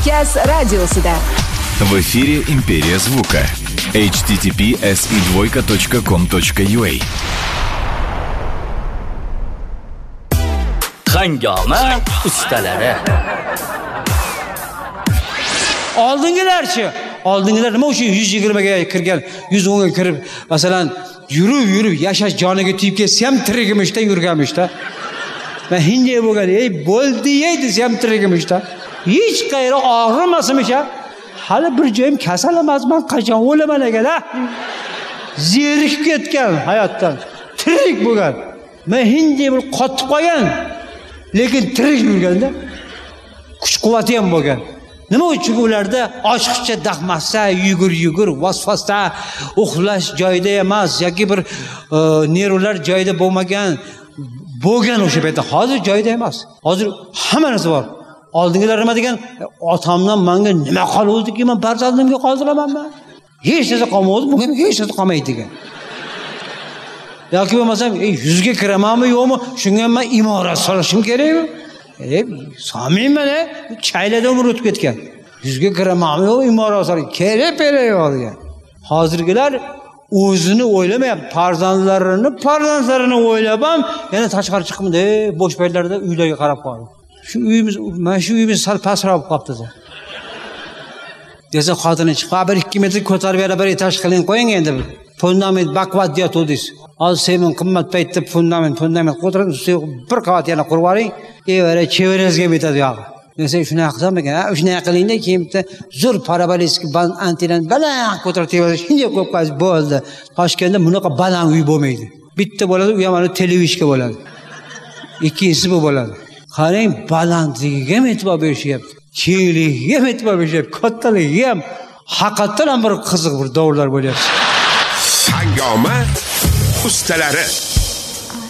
Час радиосуда. В эфире «Империя звука». https://2.com.ua Hangoma ustalari. Oldingilar nima uchun 120 ga kirgan, 110 ga kirib, masalan, yurib yashash joniga tegib ketsa ham tirigimishda yurganmishda. Men hindiy bo'lgan, bo'ldi desa ham tirigimishda. Hech qayeri og'rimasmish. Hali bir joyim kasal emasman, qachon o'laman ekan-a? Zerikib ketgan hayotdan, tirik bo'lgan. Men hindiy bir qotib qolgan, lekin tirik yurganda kuch-quvvati ham bo'lgan. Nima uchun ularda ochiqcha dahmasa, yugur, vasvasda, uxlash joyida emas yoki bir nervlar joyida bo'lgan o'sha paytda. Hozir joyida emas. Hozir hamma narsa bor. Oldingilar nima degan? Otamdan menga nima qoluvdiki, men farzandimga qoldiramanmi? Hech narsa qolmadi, bugun hech narsa qolmaydi degan. Yoki bo'lmasam, 100 ga kiramanmi, yo'qmi? Shunga men imorat solishim kerakmi? Samimman, chaylada umr o'tib ketgan. 100 ga kiramanmi, yo'q, imorat solib kerak yo'q degan. Hozirgilar o'zini o'ylamayapti, farzandlarini o'ylab ham yana tashqari chiqibdi, bo'sh paytlarda uylarga qarab qoldi. Mana shu uyimiz sal pastroq bo'lib qolibdi. Desa xotini chiqib, 1-2 metr ko'tarib yana bir etaj qiling qo'ying endi. Fundament baqvat deyotdingiz. Hozir sen qimmat paytda fundament qo'tirib, ustiga bir qavat yana qurib oling, evara chevaringizga bitadi yog'i. Desa shunday qilsam ekan, shunday qilingda, keyin bitta zo'r parabolisk antenani baland ko'tarib tebasiz, shunday qo'yib qo'yasiz, bo'ldi. Toshkentda bunaqa baland uy bo'lmaydi. Bitta bo'ladi, u ham mana televizorga bo'ladi. Ikkinchisi bu bo'ladi. Qarang, balandligiga ham e'tibor berishyapti. Kengligiga ham e'tibor berishyapti. Kattaligiga ham haqiqatan ham bir qiziq bir davrlar bo'lyapti. Hangoma ustalari.